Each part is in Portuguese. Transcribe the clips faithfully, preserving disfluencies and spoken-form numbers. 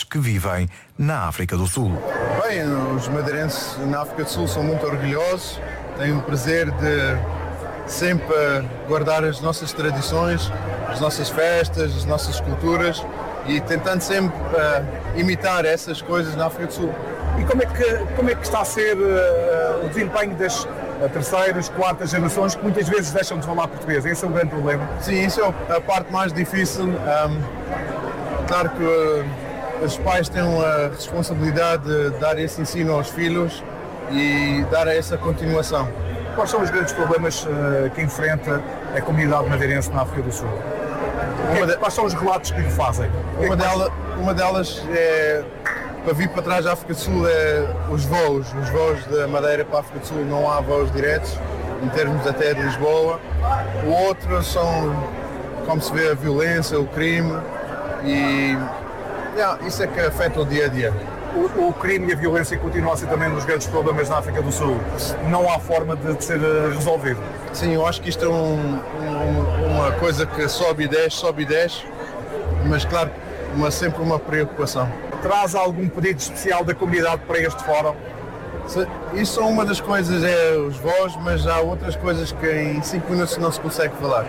que vivem na África do Sul. Bem, os madeirenses na África do Sul são muito orgulhosos, têm o prazer de sempre guardar as nossas tradições, as nossas festas, as nossas culturas e tentando sempre uh, imitar essas coisas na África do Sul. E como é que, como é que está a ser uh, o desempenho das uh, terceiras, quartas gerações que muitas vezes deixam de falar português? Esse é o grande problema? Sim, isso é a parte mais difícil. Um, claro que uh, os pais têm a responsabilidade de dar esse ensino aos filhos e dar essa continuação. Quais são os grandes problemas uh, que enfrenta a comunidade madeirense na África do Sul? Uma de... Quais são os relatos que lhe fazem? Uma, dela, uma delas é, para vir para trás da África do Sul, é os voos. Os voos da Madeira para a África do Sul não há voos diretos, em termos até de Lisboa. O outro são, como se vê, a violência, o crime e yeah, isso é que afeta o dia a dia. O, o crime e a violência continuam a ser também um dos grandes problemas na África do Sul. Não há forma de, de ser resolvido. Sim, eu acho que isto é um, um, uma coisa que sobe e desce, sobe e desce, mas claro, uma, sempre uma preocupação. Traz algum pedido especial da comunidade para este fórum? Isso é uma das coisas, é os voos, mas há outras coisas que em cinco minutos não se consegue falar.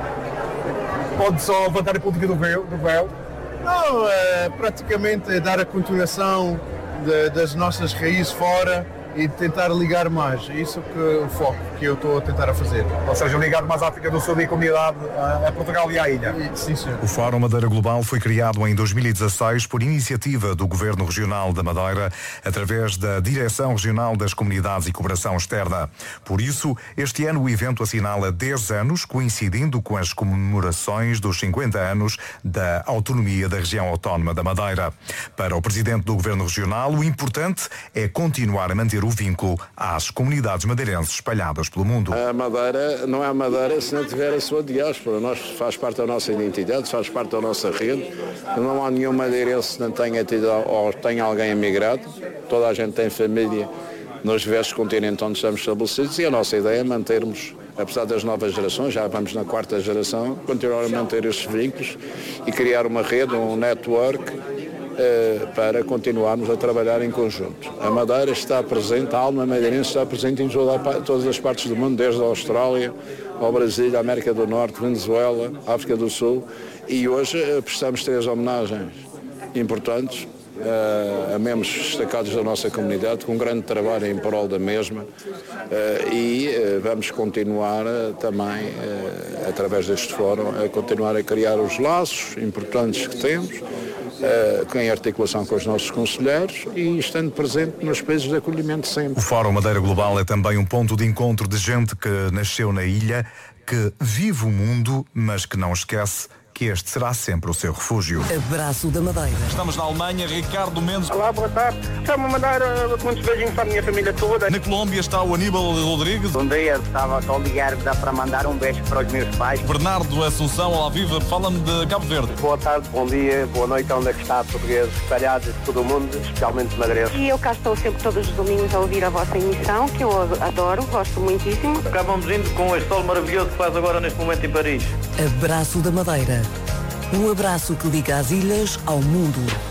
Pode só levantar a política do véu? Do véu? Não, é, praticamente é dar a continuação de, das nossas raízes fora e tentar ligar mais. Isso que é o foco que eu estou a tentar a fazer. Ou seja, ligar mais à África do Sul e a comunidade a, a Portugal e à ilha. E, sim, senhor. O Fórum Madeira Global foi criado em dois mil e dezasseis por iniciativa do Governo Regional da Madeira, através da Direção Regional das Comunidades e Cooperação Externa. Por isso, este ano o evento assinala dez anos, coincidindo com as comemorações dos cinquenta anos da autonomia da região autónoma da Madeira. Para o Presidente do Governo Regional, o importante é continuar a manter o vínculo às comunidades madeirenses espalhadas pelo mundo. A Madeira não é a Madeira se não tiver a sua diáspora. Nós, faz parte da nossa identidade, faz parte da nossa rede. Não há nenhum madeirense que não tenha tido ou tenha alguém emigrado. Toda a gente tem família nos diversos continentes onde estamos estabelecidos e a nossa ideia é mantermos, apesar das novas gerações, já vamos na quarta geração, continuar a manter estes vínculos e criar uma rede, um network para continuarmos a trabalhar em conjunto. A Madeira está presente, a alma madeirense está presente em toda, todas as partes do mundo, desde a Austrália, ao Brasil, a América do Norte, Venezuela, África do Sul, e hoje prestamos três homenagens importantes Uh, a membros destacados da nossa comunidade, com um grande trabalho em prol da mesma, uh, e uh, vamos continuar uh, também, uh, através deste fórum, a continuar a criar os laços importantes que temos, uh, em articulação com os nossos conselheiros e estando presente nos países de acolhimento sempre. O Fórum Madeira Global é também um ponto de encontro de gente que nasceu na ilha, que vive o mundo, mas que não esquece que este será sempre o seu refúgio. Abraço da Madeira. Estamos na Alemanha, Ricardo Mendes. Olá, boa tarde. Estava a mandar uh, muitos beijinhos para a minha família toda. Na Colômbia está o Aníbal Rodrigues. Bom dia, estava só a ligar dá para mandar um beijo para os meus pais. Bernardo Assunção, ao vivo, fala-me de Cabo Verde. Boa tarde, bom dia, boa noite, onde é que está, portugueses espalhados por todo o mundo, especialmente madeirenses. E eu cá estou sempre todos os domingos a ouvir a vossa emissão, que eu adoro, gosto muitíssimo. Acabamos indo com este sol maravilhoso que faz agora neste momento em Paris. Abraço da Madeira. Um abraço que liga as ilhas ao mundo.